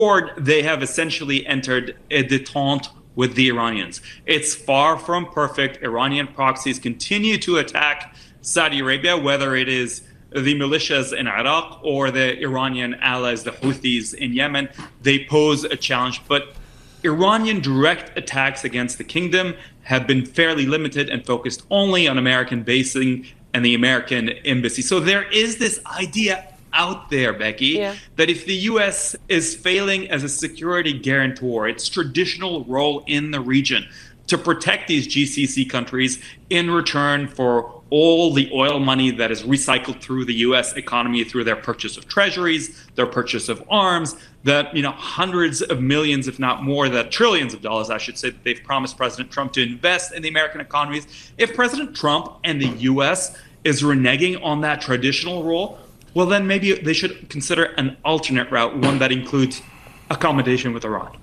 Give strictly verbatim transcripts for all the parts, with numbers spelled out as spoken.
forward, they have essentially entered a détente with the Iranians. It's far from perfect. Iranian proxies continue to attack Saudi Arabia, whether it is the militias in Iraq or the Iranian allies, the Houthis in Yemen. They pose a challenge, but Iranian direct attacks against the kingdom have been fairly limited and focused only on American basing and the American embassy. So there is this idea out there, Becky, yeah. that if the U S is failing as a security guarantor, its traditional role in the region to protect these G C C countries in return for all the oil money that is recycled through the U S economy through their purchase of treasuries, their purchase of arms, that, you know, hundreds of millions, if not more, that trillions of dollars, I should say, that they've promised President Trump to invest in the American economies. If President Trump and the U S is reneging on that traditional role, well, then maybe they should consider an alternate route, one that includes accommodation with Iran.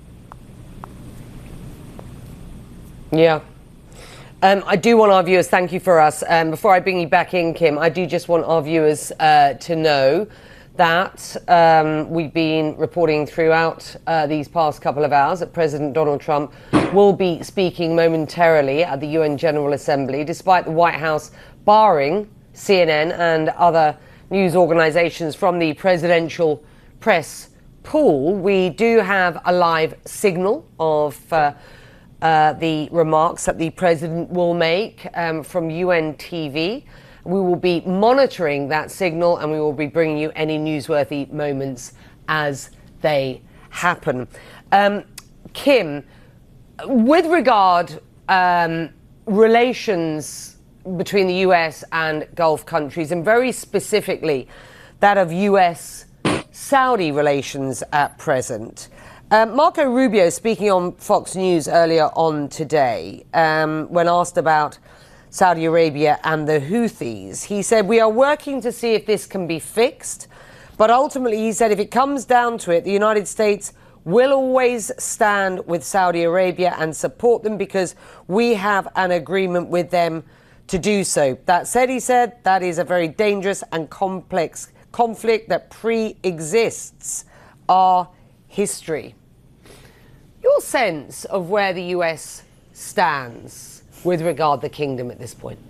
Yeah. Um, I do want our viewers, thank you for us. Um, before I bring you back in, Kim, I do just want our viewers uh, to know that um, we've been reporting throughout uh, these past couple of hours that President Donald Trump will be speaking momentarily at the U N General Assembly, despite the White House barring C N N and other news organizations from the presidential press pool. We do have a live signal of uh, uh, the remarks that the president will make um, from U N T V. We will be monitoring that signal and we will be bringing you any newsworthy moments as they happen. Um, Kim, with regard um, relations between the U S and Gulf countries, and very specifically that of U S-Saudi relations at present. Um, Marco Rubio, speaking on Fox News earlier on today, um, when asked about Saudi Arabia and the Houthis, he said, "We are working to see if this can be fixed, but ultimately," he said, "if it comes down to it, the United States will always stand with Saudi Arabia and support them because we have an agreement with them to do so. That said," he said, "that is a very dangerous and complex conflict that pre-exists our history." Your sense of where the U S stands with regard to the kingdom at this point?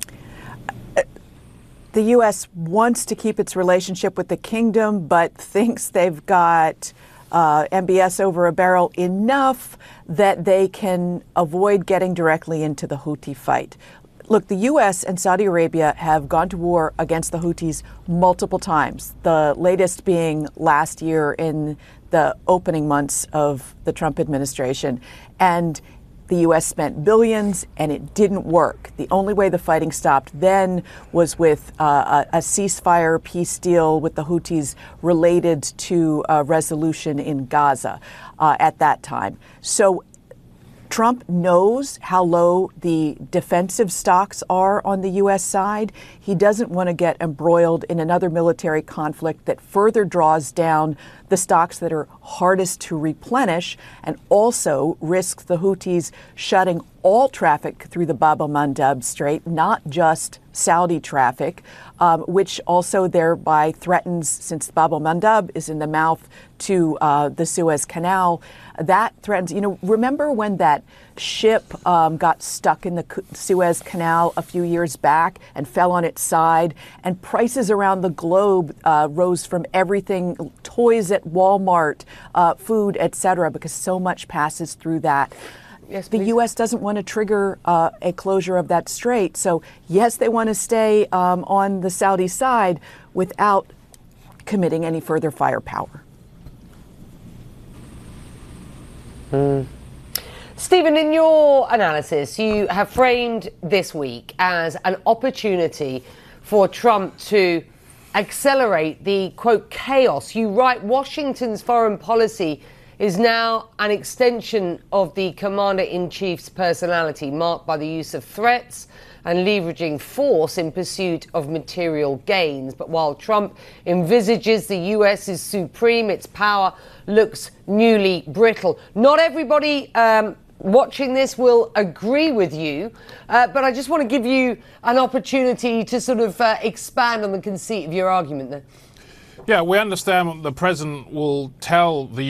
The U S wants to keep its relationship with the kingdom, but thinks they've got uh, M B S over a barrel enough that they can avoid getting directly into the Houthi fight. Look, the U S and Saudi Arabia have gone to war against the Houthis multiple times, the latest being last year in the opening months of the Trump administration. And the U S spent billions and it didn't work. The only way the fighting stopped then was with uh, a, a ceasefire peace deal with the Houthis related to a resolution in Gaza uh, at that time. So Trump knows how low the defensive stocks are on the U S side. He doesn't want to get embroiled in another military conflict that further draws down the stocks that are hardest to replenish and also risks the Houthis shutting all traffic through the Bab el-Mandeb Strait, not just Saudi traffic, um, which also thereby threatens, since Bab el-Mandeb is in the mouth to uh, the Suez Canal, that threatens, you know, remember when that ship um, got stuck in the Suez Canal a few years back and fell on its side, and prices around the globe uh, rose from everything, toys at Walmart, uh, food, et cetera, because so much passes through that. Yes, the U S doesn't want to trigger uh, a closure of that strait. So, yes, they want to stay um, on the Saudi side without committing any further firepower. Mm. Stephen, in your analysis, you have framed this week as an opportunity for Trump to accelerate the, quote, chaos. You write, Washington's foreign policy is now an extension of the commander-in-chief's personality, marked by the use of threats and leveraging force in pursuit of material gains. But while Trump envisages the U S is supreme, its power looks newly brittle. Not everybody um, watching this will agree with you, uh, but I just want to give you an opportunity to sort of uh, expand on the conceit of your argument there. Yeah, we understand the president will tell the